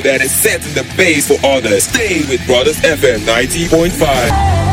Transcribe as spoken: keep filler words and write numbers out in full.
that is setting the pace for others. Stay with Brothers F M ninety point five.